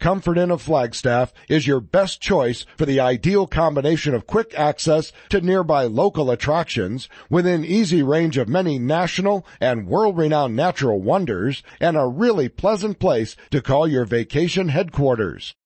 Comfort Inn of Flagstaff is your best choice for the ideal combination of quick access to nearby local attractions within easy range of many national and world-renowned natural wonders and a really pleasant place to call your vacation headquarters.